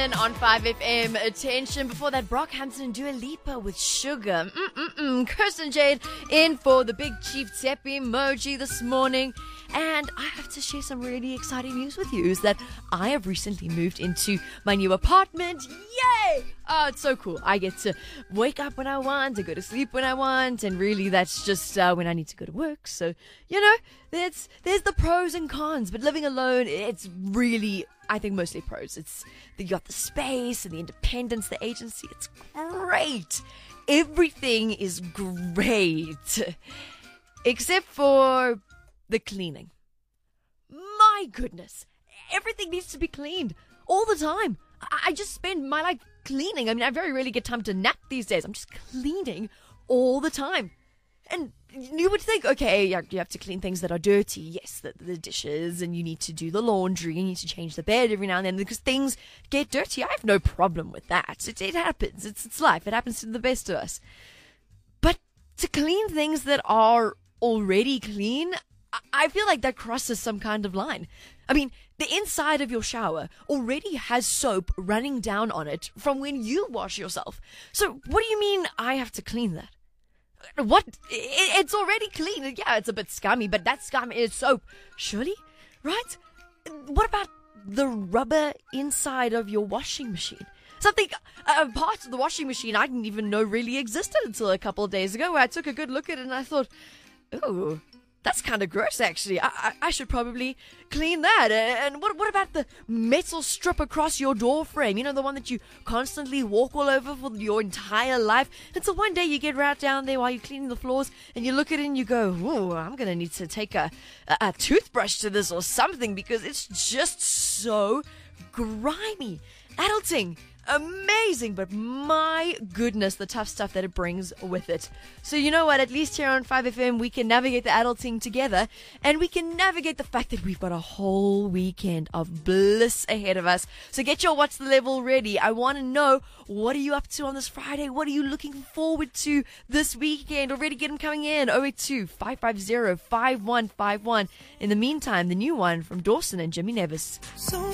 On 5FM, attention. Before that, Brockhampton and Dua Lipa with Sugar. Kirsten Jade in for the Big Chief Tep emoji this morning. And I have to share some really exciting news with you, is that I have recently moved into my new apartment. Yay! Oh, it's so cool. I get to wake up when I want, to go to sleep when I want, and really that's just when I need to go to work. So, there's the pros and cons, but living alone, it's really, I think, mostly pros. You got the space and the independence, the agency. It's great. Everything is great. Except for the cleaning. My goodness. Everything needs to be cleaned all the time. I just spend my life cleaning. I mean, I very rarely get time to nap these days. I'm just cleaning all the time. And you would think, okay, you have to clean things that are dirty. Yes, the dishes, and you need to do the laundry. You need to change the bed every now and then because things get dirty. I have no problem with that. It happens. It's life. It happens to the best of us. But to clean things that are already clean, I feel like that crosses some kind of line. I mean, the inside of your shower already has soap running down on it from when you wash yourself. So what do you mean I have to clean that? What? It's already clean. Yeah, it's a bit scummy, but that scum is soap. Surely? Right? What about the rubber inside of your washing machine? Something, parts of the washing machine I didn't even know really existed until a couple of days ago, where I took a good look at it and I thought, ooh, that's kind of gross, actually. I should probably clean that. And what about the metal strip across your door frame? You know, the one that you constantly walk all over for your entire life. And so one day you get right down there while you're cleaning the floors and you look at it and you go, ooh, I'm going to need to take a toothbrush to this or something because it's just so grimy. Adulting. Amazing, but my goodness, the tough stuff that it brings with it. So you know what, at least here on 5FM we can navigate the adulting together, and we can navigate the fact that we've got a whole weekend of bliss ahead of us. So get your What's the Level ready. I want to know, what are you up to on this Friday? What are you looking forward to this weekend? Already get them coming in. 082-550-5151. In the meantime, the new one from Dawson and Jimmy Nevis.